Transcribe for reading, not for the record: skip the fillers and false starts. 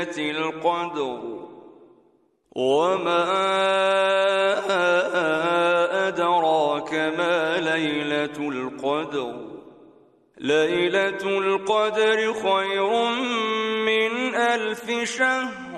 القدر وما أدراك ما ليلة القدر ليلة القدر خير من 1000 شهر